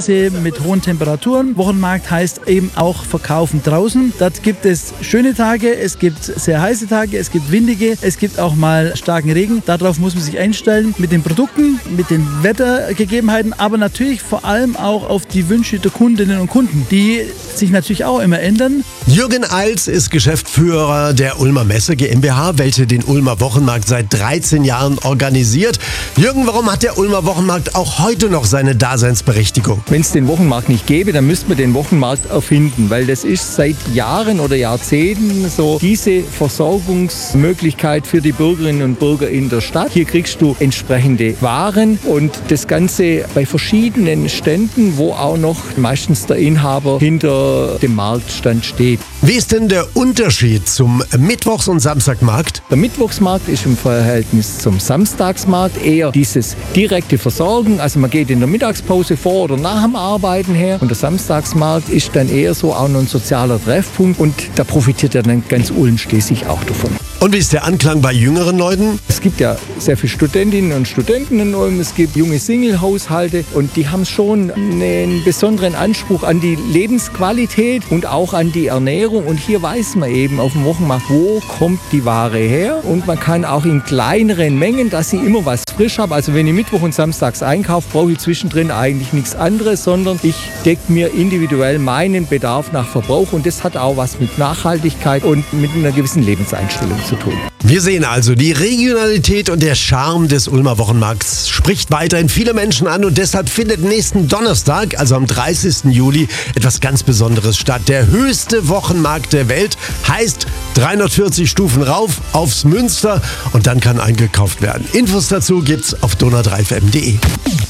Phase mit hohen Temperaturen. Wochenmarkt heißt eben auch verkaufen draußen. Dort gibt es schöne Tage, es gibt sehr heiße Tage, es gibt windige, es gibt auch mal starken Regen. Darauf muss man sich einstellen mit den Produkten, mit den Wettergegebenheiten, aber natürlich vor allem auch auf die Wünsche der Kundinnen und Kunden, die sich natürlich auch immer ändern. Jürgen Eils ist Geschäftsführer der Ulmer Messe GmbH, welche den Ulmer Wochenmarkt seit 13 Jahren organisiert. Jürgen, warum hat der Ulmer Wochenmarkt auch heute noch seine Daseinsberechtigung? Wenn es den Wochenmarkt nicht gäbe, dann müsste man den Wochenmarkt erfinden, weil das ist seit Jahren oder Jahrzehnten so diese Versorgungsmöglichkeit für die Bürgerinnen und Bürger in der Stadt. Hier kriegst du entsprechende Waren und das Ganze bei verschiedenen Ständen, wo auch noch meistens der Inhaber hinter dem Marktstand steht. Wie ist denn der Unterschied zum Mittwochs- und Samstagmarkt? Der Mittwochsmarkt ist im Verhältnis zum Samstagsmarkt eher dieses direkte Versorgen. Also man geht in der Mittagspause vor oder nach dem Arbeiten her. Und der Samstagsmarkt ist dann eher so auch noch ein sozialer Treffpunkt. Und da profitiert ja dann ganz Ulm schließlich auch davon. Und wie ist der Anklang bei jüngeren Leuten? Es gibt ja sehr viele Studentinnen und Studenten in Ulm. Es gibt junge Single-Haushalte und die haben schon einen besonderen Anspruch an die Lebensqualität und auch an die Ernährung. Und hier weiß man eben auf dem Wochenmarkt, wo kommt die Ware her. Und man kann auch in kleineren Mengen, dass ich immer was frisch habe. Also wenn ich Mittwoch und Samstags einkaufe, brauche ich zwischendrin eigentlich nichts anderes, sondern ich decke mir individuell meinen Bedarf nach Verbrauch. Und das hat auch was mit Nachhaltigkeit und mit einer gewissen Lebenseinstellung zu tun. Wir sehen also, die Regionalität und der Charme des Ulmer Wochenmarkts spricht weiterhin viele Menschen an und deshalb findet nächsten Donnerstag, also am 30. Juli, etwas ganz Besonderes statt. Der höchste Wochenmarkt der Welt heißt 340 Stufen rauf aufs Münster und dann kann eingekauft werden. Infos dazu gibt's auf donau3fm.de.